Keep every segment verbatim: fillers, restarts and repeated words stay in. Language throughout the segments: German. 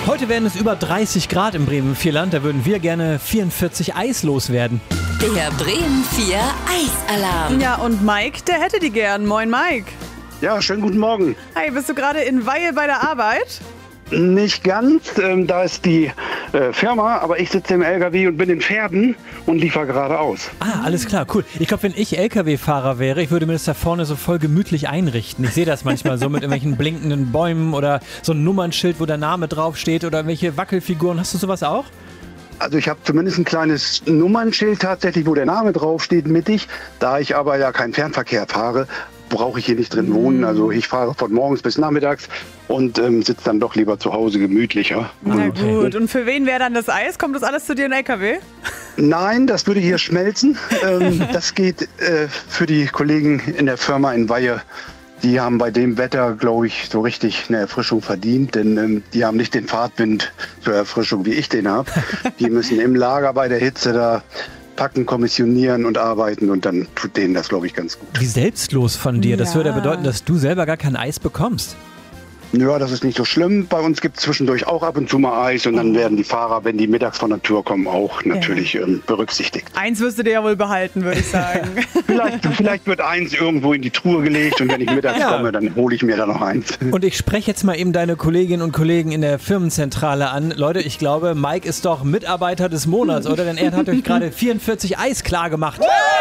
Heute werden es über dreißig Grad im Bremen-Vierland. Da würden wir gerne vierundvierzig Eis loswerden. Der Bremen vier Eisalarm. Ja, und Mike, der hätte die gern. Moin, Mike. Ja, schönen guten Morgen. Hi, bist du gerade in Weihe bei der Arbeit? Nicht ganz, ähm, da ist die äh, Firma, aber ich sitze im L K W und bin in Pferden und liefere gerade aus. Ah, alles klar, cool. Ich glaube, wenn ich L K W-Fahrer wäre, ich würde mir das da vorne so voll gemütlich einrichten. Ich sehe das manchmal so mit irgendwelchen blinkenden Bäumen oder so ein Nummernschild, wo der Name draufsteht oder irgendwelche Wackelfiguren. Hast du sowas auch? Also ich habe zumindest ein kleines Nummernschild tatsächlich, wo der Name draufsteht, mittig. Da ich aber ja keinen Fernverkehr fahre, brauche ich hier nicht drin wohnen. Also ich fahre von morgens bis nachmittags und ähm, sitze dann doch lieber zu Hause gemütlicher. Na gut, und für wen wäre dann das Eis? Kommt das alles zu dir in den L K W? Nein, das würde hier schmelzen. ähm, das geht äh, für die Kollegen in der Firma in Weihe. Die haben bei dem Wetter, glaube ich, so richtig eine Erfrischung verdient, denn ähm, die haben nicht den Fahrtwind zur Erfrischung, wie ich den habe. Die müssen im Lager bei der Hitze da packen, kommissionieren und arbeiten und dann tut denen das, glaube ich, ganz gut. Wie selbstlos von dir. Das Ja. würde ja bedeuten, dass du selber gar kein Eis bekommst. Ja, das ist nicht so schlimm. Bei uns gibt es zwischendurch auch ab und zu mal Eis und dann werden die Fahrer, wenn die mittags von der Tür kommen, auch natürlich ähm, berücksichtigt. Eins wirst du dir ja wohl behalten, würde ich sagen. Vielleicht, vielleicht wird eins irgendwo in die Truhe gelegt und wenn ich mittags Ja. komme, dann hole ich mir da noch eins. Und ich spreche jetzt mal eben deine Kolleginnen und Kollegen in der Firmenzentrale an. Leute, ich glaube, Mike ist doch Mitarbeiter des Monats, oder? Denn er hat euch gerade vierundvierzig Eis klar gemacht.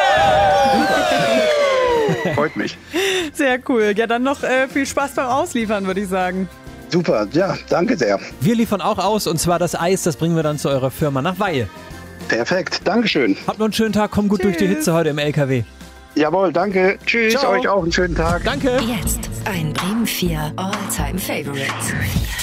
Freut mich. Sehr cool. Ja, dann noch äh, viel Spaß beim Ausliefern, würde ich sagen. Super, ja, danke sehr. Wir liefern auch aus, und zwar das Eis, das bringen wir dann zu eurer Firma nach Weihe. Perfekt, Dankeschön. Habt noch einen schönen Tag, kommt gut durch die Tschüss. Hitze heute im L K W. Jawohl, danke. Tschüss, Ciao. euch auch einen schönen Tag. Danke. Jetzt ein Bremen vier All-Time Favorite.